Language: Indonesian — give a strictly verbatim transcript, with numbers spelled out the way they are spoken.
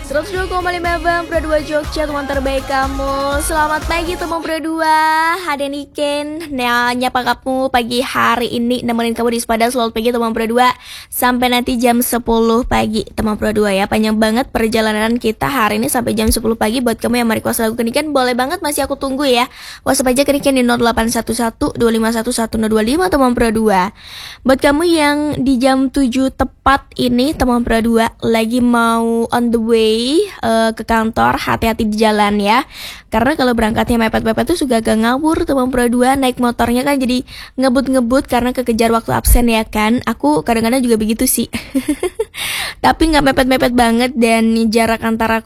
seratus dua koma lima F M Pro dua Jogja, teman terbaik kamu. Selamat pagi teman Pro dua. Ada Niken nah, nyapa kamu pagi hari ini, nemenin kamu di Sepada Selalu Pagi teman Pro dua sampai nanti jam sepuluh pagi teman Pro dua ya. Panjang banget perjalanan kita hari ini sampai jam sepuluh pagi. Buat kamu yang mau request lagu Keniken, boleh banget, masih aku tunggu ya. WhatsApp aja Keniken di nol delapan satu satu dua lima satu satu nol dua lima teman Pro dua. Buat kamu yang di jam tujuh tepat ini teman Pro dua lagi mau on the way uh, ke kantor, hati-hati di jalan ya. Karena kalau berangkatnya mepet-mepet tuh juga agak ngawur teman Pro dua. Naik motornya kan jadi ngebut-ngebut karena kekejar waktu absen ya kan. Aku kadang-kadang juga begitu sih. Tapi nggak mepet-mepet banget, dan jarak antara